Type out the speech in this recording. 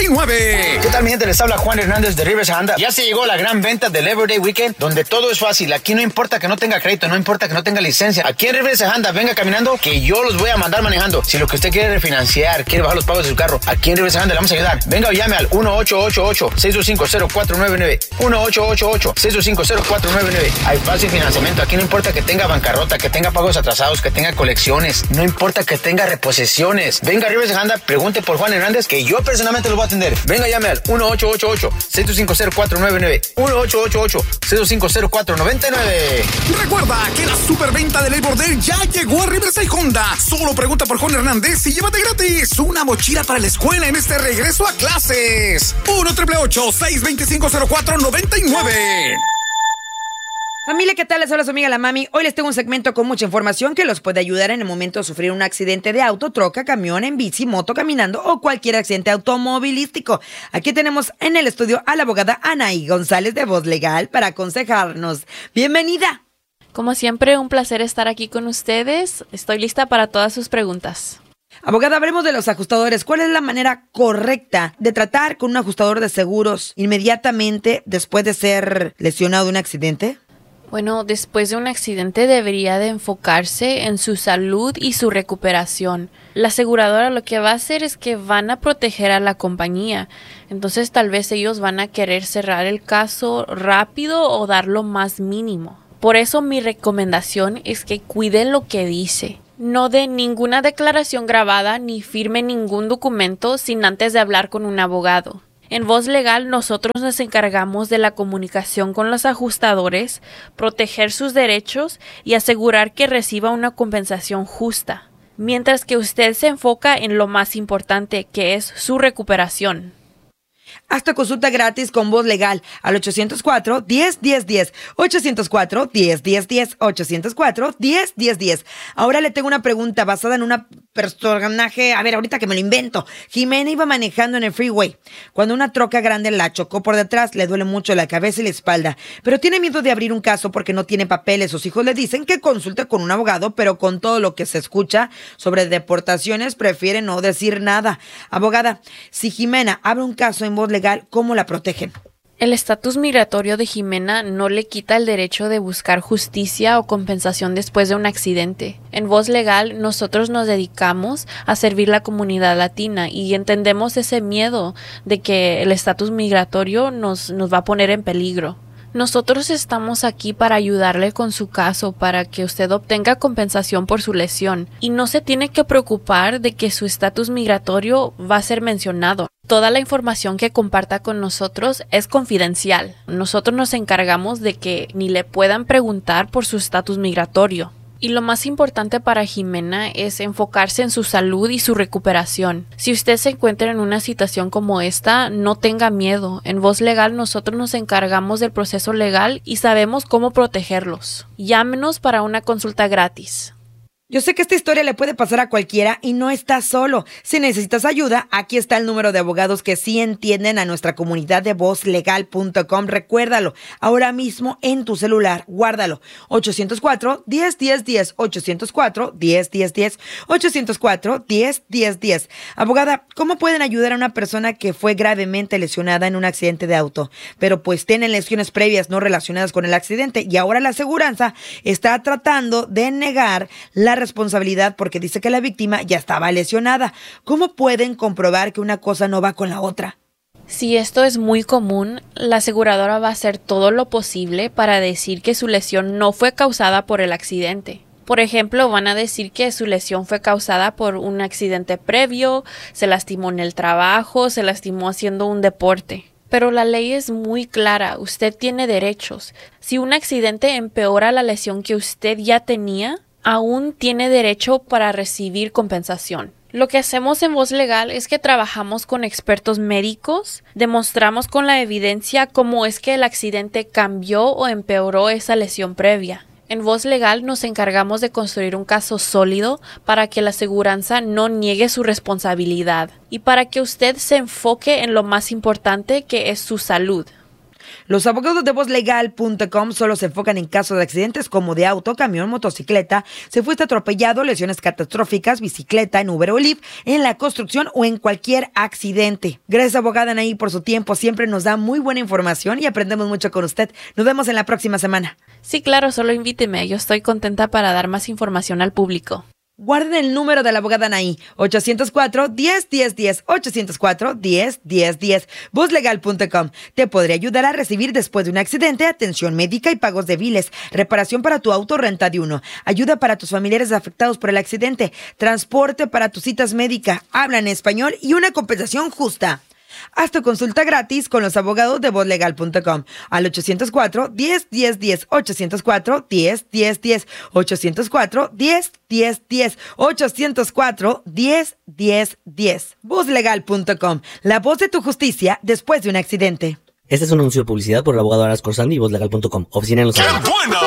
99. ¿Qué tal, mi gente? Les habla Juan Hernández de Rivers Honda. Ya se llegó la gran venta del Everyday Weekend, donde todo es fácil. Aquí no importa que no tenga crédito, no importa que no tenga licencia. Aquí en Rivers Honda, venga caminando, que yo los voy a mandar manejando. Si lo que usted quiere es refinanciar, quiere bajar los pagos de su carro, aquí en Rivers Honda le vamos a ayudar. Venga o llame al 1-888-625-0499. 1-888-625-0499. Hay fácil financiamiento. Aquí no importa que tenga bancarrota, que tenga pagos atrasados, que tenga colecciones. No importa que tenga reposiciones. Venga a Rivers Honda, pregunte por Juan Hernández, que yo personalmente lo voy a atender. Venga, llame al 1-888-625-0499. 1-888-625-0499. Recuerda que la superventa de Labor Day ya llegó a Riverside Honda. Solo pregunta por Juan Hernández y llévate gratis una mochila para la escuela en este regreso a clases. 1-888-625-0499. Familia, ¿qué tal? Les habla su amiga La Mami. Hoy les tengo un segmento con mucha información que los puede ayudar en el momento de sufrir un accidente de auto, troca, camión, en bici, moto, caminando o cualquier accidente automovilístico. Aquí tenemos en el estudio a la abogada Anaí González de Voz Legal para aconsejarnos. ¡Bienvenida! Como siempre, un placer estar aquí con ustedes. Estoy lista para todas sus preguntas. Abogada, hablemos de los ajustadores. ¿Cuál es la manera correcta de tratar con un ajustador de seguros inmediatamente después de ser lesionado en un accidente? Bueno, después de un accidente debería de enfocarse en su salud y su recuperación. La aseguradora lo que va a hacer es que van a proteger a la compañía. Entonces tal vez ellos van a querer cerrar el caso rápido o dar lo más mínimo. Por eso mi recomendación es que cuide lo que dice. No dé ninguna declaración grabada ni firme ningún documento sin antes de hablar con un abogado. En Voz Legal nosotros nos encargamos de la comunicación con los ajustadores, proteger sus derechos y asegurar que reciba una compensación justa, mientras que usted se enfoca en lo más importante, que es su recuperación. Haz tu consulta gratis con Voz Legal al 804-10-10-10. 804-10-10-10. 804-10-10-10. Ahora le tengo una pregunta basada en un personaje. A ver, ahorita que me lo invento. Jimena iba manejando en el freeway cuando una troca grande la chocó por detrás. Le duele mucho la cabeza y la espalda, pero tiene miedo de abrir un caso porque no tiene papeles. Sus hijos le dicen que consulte con un abogado, pero con todo lo que se escucha sobre deportaciones prefiere no decir nada. Abogada, si Jimena abre un caso en Voz Legal, ¿cómo la protegen? El estatus migratorio de Jimena no le quita el derecho de buscar justicia o compensación después de un accidente. En Voz Legal, nosotros nos dedicamos a servir la comunidad latina y entendemos ese miedo de que el estatus migratorio nos va a poner en peligro. Nosotros estamos aquí para ayudarle con su caso, para que usted obtenga compensación por su lesión. Y no se tiene que preocupar de que su estatus migratorio va a ser mencionado. Toda la información que comparta con nosotros es confidencial. Nosotros nos encargamos de que ni le puedan preguntar por su estatus migratorio. Y lo más importante para Jimena es enfocarse en su salud y su recuperación. Si usted se encuentra en una situación como esta, no tenga miedo. En Voz Legal nosotros nos encargamos del proceso legal y sabemos cómo protegerlos. Llámenos para una consulta gratis. Yo sé que esta historia le puede pasar a cualquiera y no estás solo. Si necesitas ayuda, aquí está el número de abogados que sí entienden a nuestra comunidad de vozlegal.com. Recuérdalo ahora mismo en tu celular. Guárdalo. 804-10-10-10. 804-10-10-10. 804-10-10-10. Abogada, ¿cómo pueden ayudar a una persona que fue gravemente lesionada en un accidente de auto, pero pues tienen lesiones previas no relacionadas con el accidente y ahora la aseguranza está tratando de negar la responsabilidad porque dice que la víctima ya estaba lesionada? ¿Cómo pueden comprobar que una cosa no va con la otra? Si esto es muy común, la aseguradora va a hacer todo lo posible para decir que su lesión no fue causada por el accidente. Por ejemplo, van a decir que su lesión fue causada por un accidente previo, se lastimó en el trabajo, se lastimó haciendo un deporte. Pero la ley es muy clara, usted tiene derechos. Si un accidente empeora la lesión que usted ya tenía, aún tiene derecho para recibir compensación. Lo que hacemos en Voz Legal es que trabajamos con expertos médicos, demostramos con la evidencia cómo es que el accidente cambió o empeoró esa lesión previa. En Voz Legal nos encargamos de construir un caso sólido para que la aseguranza no niegue su responsabilidad y para que usted se enfoque en lo más importante, que es su salud. Los abogados de vozlegal.com solo se enfocan en casos de accidentes como de auto, camión, motocicleta, se fuiste atropellado, lesiones catastróficas, bicicleta, en Uber o Lyft, en la construcción o en cualquier accidente. Gracias, abogada Anaí, por su tiempo. Siempre nos da muy buena información y aprendemos mucho con usted. Nos vemos en la próxima semana. Sí, claro, solo invíteme. Yo estoy contenta para dar más información al público. Guarden el número de la abogada Anaí, 804-10-10-10, 804-10-10-10. Vozlegal.com te podría ayudar a recibir después de un accidente, atención médica y pagos de biles, reparación para tu auto, renta de uno, ayuda para tus familiares afectados por el accidente, transporte para tus citas médicas, habla en español y una compensación justa. Haz tu consulta gratis con los abogados de vozlegal.com al 804-10-10-10, 804-10-10-10, 804-10-10-10, 804-10-10-10. Vozlegal.com, la voz de tu justicia después de un accidente. Este es un anuncio de publicidad por el abogado Aras Corsandi y Vozlegal.com. Oficina en Los Ángeles.